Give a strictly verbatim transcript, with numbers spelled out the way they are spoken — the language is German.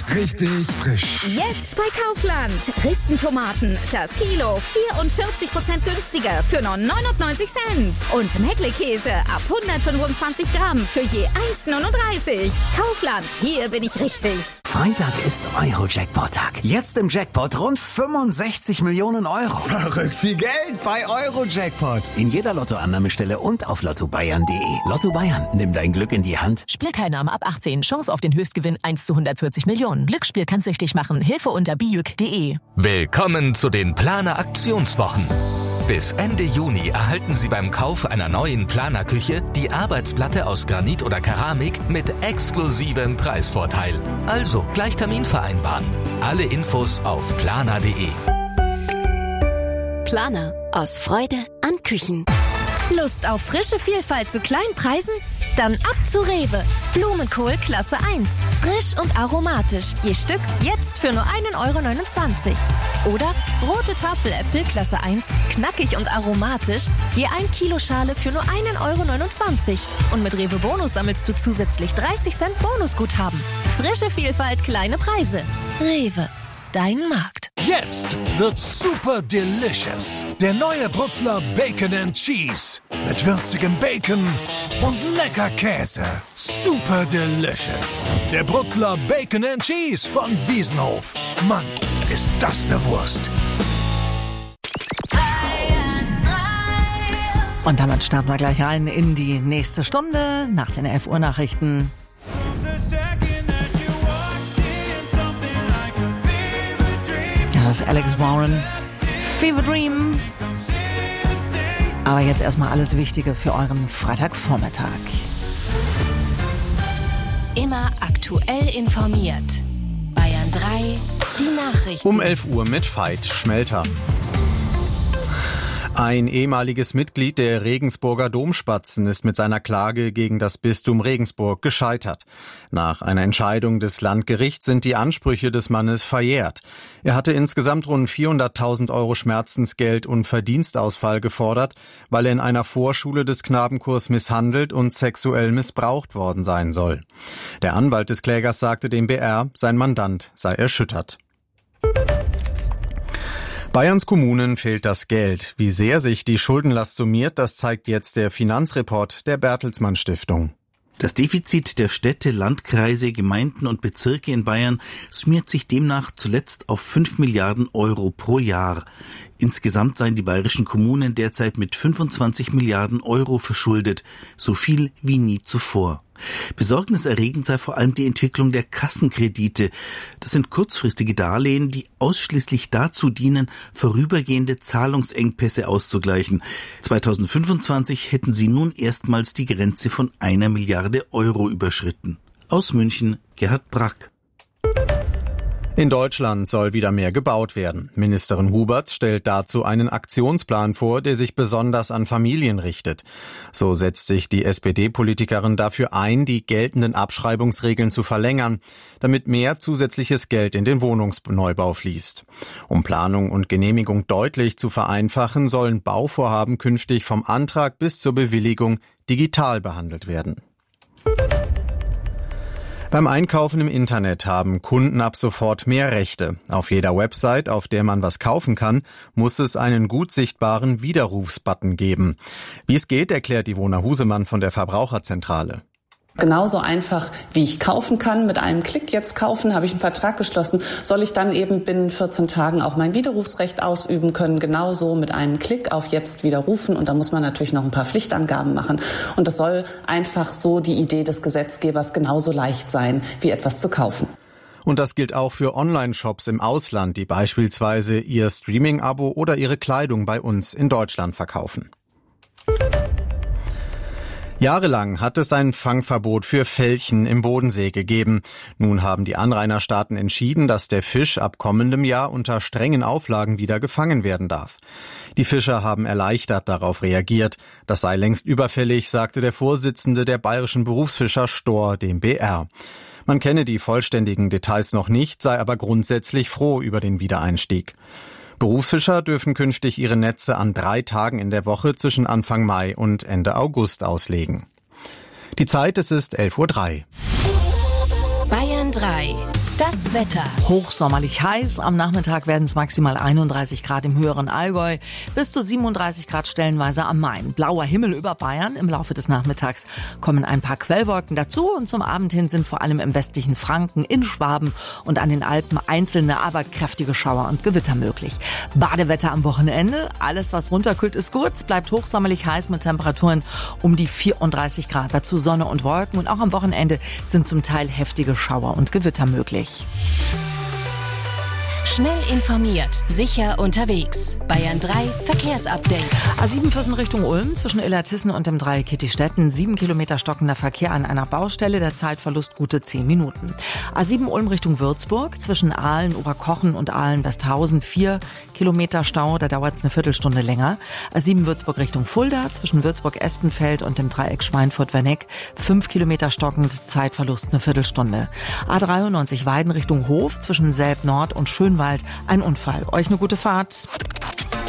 richtig frisch. Jetzt bei Kaufland. Ristentomaten, das Kilo vierundvierzig Prozent günstiger für nur neunundneunzig Cent. Und Meckle-Käse ab hundertfünfundzwanzig Gramm für je eins neununddreißig. Kaufland, hier bin ich richtig. Freitag ist Euro-Jackpot-Tag. Jetzt im Jackpot rund fünfundsechzig Millionen Euro. Verrückt viel Geld bei Euro-Jackpot. In jeder Lottoannahmestelle und auf lotto bayern punkt de. Lotto Bayern, nimm dein Glück in die Hand. Spielteilnahme ab achtzehn. Chance auf den Höchstgewinn eins zu hundertvierzig Millionen. Glücksspiel kann süchtig machen. Hilfe unter bijuk punkt de. Willkommen zu den Planer Aktionswochen. Bis Ende Juni erhalten Sie beim Kauf einer neuen Planerküche die Arbeitsplatte aus Granit oder Keramik mit exklusivem Preisvorteil. Also gleich Termin vereinbaren. Alle Infos auf planer punkt de. Planer. Aus Freude an Küchen. Lust auf frische Vielfalt zu kleinen Preisen? Dann ab zu Rewe. Blumenkohl Klasse eins. Frisch und aromatisch. Je Stück jetzt für nur ein Euro neunundzwanzig. Oder rote Tafeläpfel Klasse eins. Knackig und aromatisch. Je ein Kilo Schale für nur ein Euro neunundzwanzig. Und mit Rewe Bonus sammelst du zusätzlich dreißig Cent Bonusguthaben. Frische Vielfalt, kleine Preise. Rewe. Dein Markt. Jetzt wird's super delicious. Der neue Brutzler Bacon and Cheese. Mit würzigem Bacon und lecker Käse. Super delicious. Der Brutzler Bacon and Cheese von Wiesenhof. Mann, ist das eine Wurst. Und damit starten wir gleich rein in die nächste Stunde nach den elf Uhr Nachrichten. Das ist Alex Warren, Fever Dream. Aber jetzt erstmal alles Wichtige für euren Freitagvormittag. Immer aktuell informiert. Bayern drei, die Nachrichten. Um elf Uhr mit Veit Schmelter. Ein ehemaliges Mitglied der Regensburger Domspatzen ist mit seiner Klage gegen das Bistum Regensburg gescheitert. Nach einer Entscheidung des Landgerichts sind die Ansprüche des Mannes verjährt. Er hatte insgesamt rund vierhunderttausend Euro Schmerzensgeld und Verdienstausfall gefordert, weil er in einer Vorschule des Knabenkurs misshandelt und sexuell missbraucht worden sein soll. Der Anwalt des Klägers sagte dem B R, sein Mandant sei erschüttert. Bayerns Kommunen fehlt das Geld. Wie sehr sich die Schuldenlast summiert, das zeigt jetzt der Finanzreport der Bertelsmann Stiftung. Das Defizit der Städte, Landkreise, Gemeinden und Bezirke in Bayern summiert sich demnach zuletzt auf fünf Milliarden Euro pro Jahr. Insgesamt seien die bayerischen Kommunen derzeit mit fünfundzwanzig Milliarden Euro verschuldet, so viel wie nie zuvor. Besorgniserregend sei vor allem die Entwicklung der Kassenkredite. Das sind kurzfristige Darlehen, die ausschließlich dazu dienen, vorübergehende Zahlungsengpässe auszugleichen. zweitausendfünfundzwanzig hätten sie nun erstmals die Grenze von einer Milliarde Euro überschritten. Aus München, Gerhard Brack. In Deutschland soll wieder mehr gebaut werden. Ministerin Huberts stellt dazu einen Aktionsplan vor, der sich besonders an Familien richtet. So setzt sich die S P D-Politikerin dafür ein, die geltenden Abschreibungsregeln zu verlängern, damit mehr zusätzliches Geld in den Wohnungsneubau fließt. Um Planung und Genehmigung deutlich zu vereinfachen, sollen Bauvorhaben künftig vom Antrag bis zur Bewilligung digital behandelt werden. Beim Einkaufen im Internet haben Kunden ab sofort mehr Rechte. Auf jeder Website, auf der man was kaufen kann, muss es einen gut sichtbaren Widerrufsbutton geben. Wie es geht, erklärt Ivona Husemann von der Verbraucherzentrale. Genauso einfach, wie ich kaufen kann, mit einem Klick jetzt kaufen, habe ich einen Vertrag geschlossen, soll ich dann eben binnen vierzehn Tagen auch mein Widerrufsrecht ausüben können, genauso mit einem Klick auf jetzt widerrufen, und da muss man natürlich noch ein paar Pflichtangaben machen, und das soll einfach so die Idee des Gesetzgebers genauso leicht sein, wie etwas zu kaufen. Und das gilt auch für Online-Shops im Ausland, die beispielsweise ihr Streaming-Abo oder ihre Kleidung bei uns in Deutschland verkaufen. Jahrelang hat es ein Fangverbot für Felchen im Bodensee gegeben. Nun haben die Anrainerstaaten entschieden, dass der Fisch ab kommendem Jahr unter strengen Auflagen wieder gefangen werden darf. Die Fischer haben erleichtert darauf reagiert. Das sei längst überfällig, sagte der Vorsitzende der bayerischen Berufsfischer Stohr dem B R. Man kenne die vollständigen Details noch nicht, sei aber grundsätzlich froh über den Wiedereinstieg. Berufsfischer dürfen künftig ihre Netze an drei Tagen in der Woche zwischen Anfang Mai und Ende August auslegen. Die Zeit, es ist elf Uhr drei. Bayern drei. Das Wetter. Hochsommerlich heiß. Am Nachmittag werden es maximal einunddreißig Grad im höheren Allgäu, bis zu siebenunddreißig Grad stellenweise am Main. Blauer Himmel über Bayern. Im Laufe des Nachmittags kommen ein paar Quellwolken dazu und zum Abend hin sind vor allem im westlichen Franken, in Schwaben und an den Alpen einzelne, aber kräftige Schauer und Gewitter möglich. Badewetter am Wochenende. Alles, was runterkühlt, ist gut. Es bleibt hochsommerlich heiß mit Temperaturen um die vierunddreißig Grad. Dazu Sonne und Wolken und auch am Wochenende sind zum Teil heftige Schauer und Gewitter möglich. Schnell informiert, sicher unterwegs. Bayern drei Verkehrsupdate. A sieben Füssen Richtung Ulm zwischen Illertissen und dem Dreieck Kittistetten. Sieben Kilometer stockender Verkehr an einer Baustelle. Der Zeitverlust gute zehn Minuten. A sieben Ulm Richtung Würzburg zwischen Aalen, Oberkochen und Aalen-Westhausen. Vier Kilometer Stau. Da dauert es eine Viertelstunde länger. A sieben Würzburg Richtung Fulda zwischen Würzburg-Estenfeld und dem Dreieck Schweinfurt-Werneck. Fünf Kilometer stockend. Zeitverlust eine Viertelstunde. A dreiundneunzig Weiden Richtung Hof zwischen Selb Nord und Schönwald. Ein Unfall. Euch eine gute Fahrt.